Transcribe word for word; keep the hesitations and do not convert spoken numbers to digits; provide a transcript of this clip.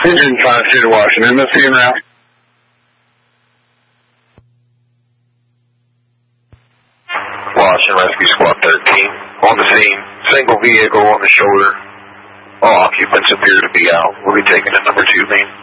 Engine five, State of Washington, let's see en route. Washington Rescue Squad thirteen, on the scene, single vehicle on the shoulder. All occupants appear to be out. We'll be taking a number two main.